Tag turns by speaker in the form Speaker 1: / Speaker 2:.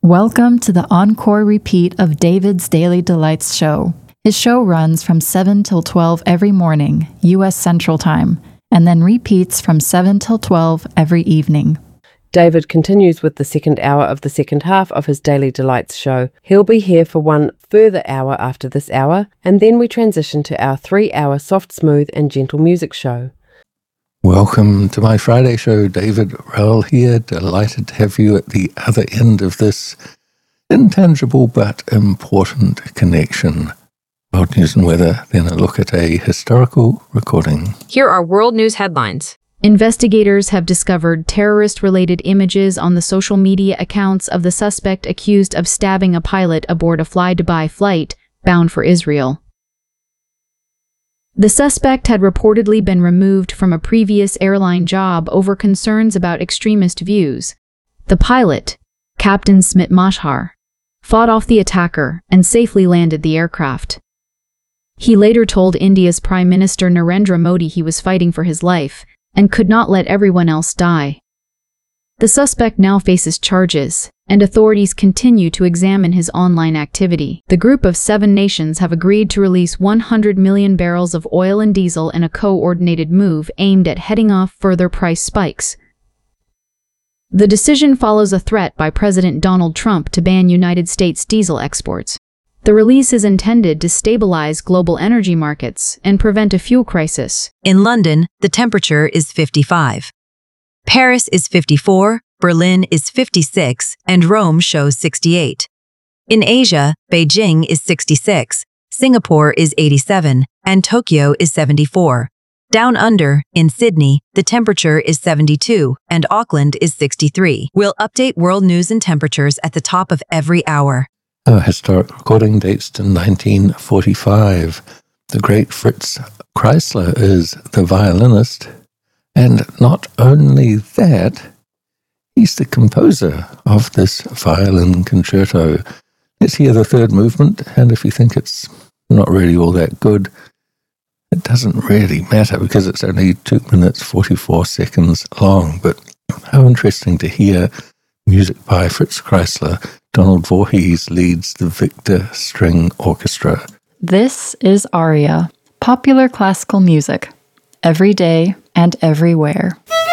Speaker 1: Welcome to the encore repeat of David's Daily Delights show. His show runs from 7 till 12 every morning, U.S. Central Time, and then repeats from 7 till 12 every evening.
Speaker 2: David continues with the second hour of the second half of his Daily Delights show. He'll be here for one further hour after this hour, and then we transition to our 3-hour soft, smooth and gentle music show.
Speaker 3: Welcome to my Friday show. David Rowell here, delighted to have you at the other end of this intangible but important connection. World news and weather, then a look at a historical recording.
Speaker 4: Here are world news headlines.
Speaker 5: Investigators have discovered terrorist-related images on the social media accounts of the suspect accused of stabbing a pilot aboard a Fly-Dubai flight bound for Israel. The suspect had reportedly been removed from a previous airline job over concerns about extremist views. The pilot, Captain Smit Mashhar, fought off the attacker and safely landed the aircraft. He later told India's Prime Minister Narendra Modi he was fighting for his life and could not let everyone else die. The suspect now faces charges, and authorities continue to examine his online activity. The group of 7 nations have agreed to release 100 million barrels of oil and diesel in a coordinated move aimed at heading off further price spikes. The decision follows a threat by President Donald Trump to ban United States diesel exports. The release is intended to stabilize global energy markets and prevent a fuel crisis.
Speaker 6: In London, the temperature is 55. Paris is 54, Berlin is 56, and Rome shows 68. In Asia, Beijing is 66, Singapore is 87, and Tokyo is 74. Down under, in Sydney, the temperature is 72, and Auckland is 63. We'll update world news and temperatures at the top of every hour.
Speaker 3: Our historic recording dates to 1945. The great Fritz Kreisler is the violinist, and not only that, he's the composer of this violin concerto. Let's hear the third movement, and if you think it's not really all that good, it doesn't really matter because it's only 2 minutes 44 seconds long. But how interesting to hear music by Fritz Kreisler. Donald Voorhees leads the Victor String Orchestra.
Speaker 1: This is Aria, popular classical music, every day and everywhere.